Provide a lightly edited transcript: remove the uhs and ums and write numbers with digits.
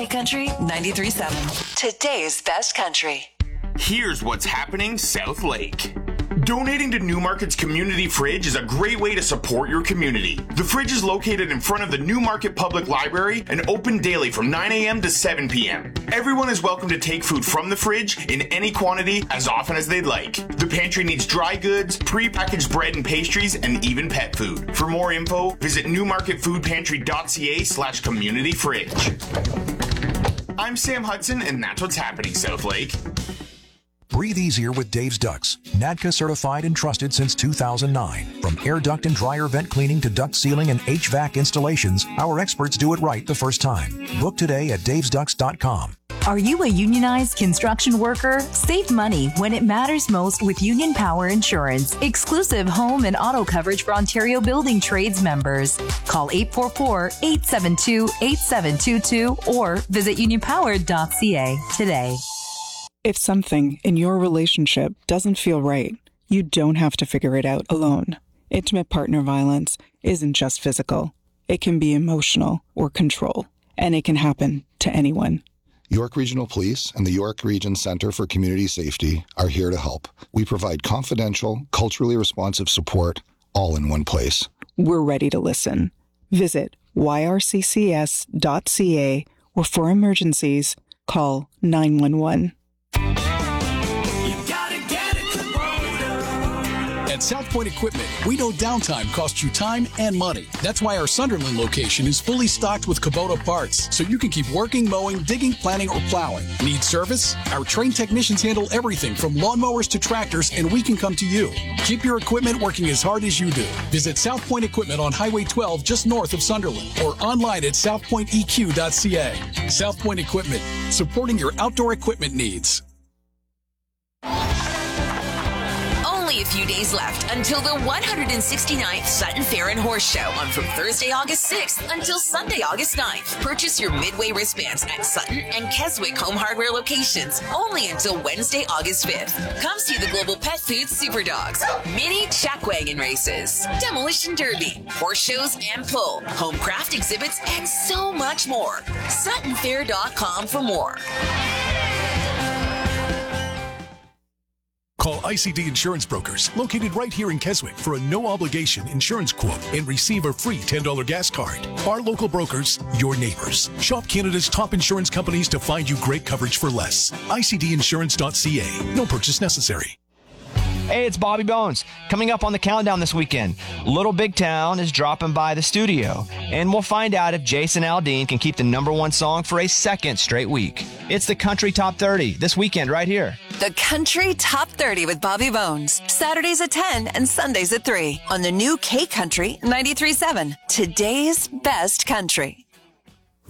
Country 93.7. Today's best country. Here's what's happening South Lake. Donating to Newmarket's Community Fridge is a great way to support your community. The fridge is located in front of the Newmarket Public Library and open daily from 9 a.m. to 7 p.m. Everyone is welcome to take food from the fridge in any quantity as often as they'd like. The pantry needs dry goods, pre-packaged bread and pastries, and even pet food. For more info, visit newmarketfoodpantry.ca/community-fridge. I'm Sam Hudson, and that's what's happening, South Lake. Breathe easier with Dave's Ducts. NADCA certified and trusted since 2009. From air duct and dryer vent cleaning to duct sealing and HVAC installations, our experts do it right the first time. Book today at davesducts.com. Are you a unionized construction worker? Save money when it matters most with Union Power Insurance. Exclusive home and auto coverage for Ontario Building Trades members. Call 844-872-8722 or visit unionpower.ca today. If something in your relationship doesn't feel right, you don't have to figure it out alone. Intimate partner violence isn't just physical. It can be emotional or control, and it can happen to anyone. York Regional Police and the York Region Centre for Community Safety are here to help. We provide confidential, culturally responsive support all in one place. We're ready to listen. Visit yrccs.ca or for emergencies, call 911. At South Point Equipment, we know downtime costs you time and money. That's why our Sunderland location is fully stocked with Kubota parts, so you can keep working, mowing, digging, planting, or plowing. Need service? Our trained technicians handle everything from lawnmowers to tractors, and we can come to you. Keep your equipment working as hard as you do. Visit South Point Equipment on Highway 12 just north of Sunderland, or online at southpointeq.ca. South Point Equipment, supporting your outdoor equipment needs. Only a few days left until the 169th Sutton Fair and Horse Show on from Thursday, August 6th until Sunday, August 9th. Purchase your Midway wristbands at Sutton and Keswick Home Hardware locations only until Wednesday, August 5th. Come see the Global Pet Foods Super Dogs, mini chuck wagon races, demolition derby, horse shows and pull, home craft exhibits, and so much more. SuttonFair.com for more. Call ICD Insurance Brokers, located right here in Keswick, for a no-obligation insurance quote and receive a free $10 gas card. Our local brokers, your neighbors. Shop Canada's top insurance companies to find you great coverage for less. ICDinsurance.ca. No purchase necessary. Hey, it's Bobby Bones. Coming up on the countdown this weekend, Little Big Town is dropping by the studio, and we'll find out if Jason Aldean can keep the #1 song for a second straight week. It's the Country Top 30 this weekend right here. The Country Top 30 with Bobby Bones. Saturdays at 10 and Sundays at 3 on the new K Country 93.7. Today's best country.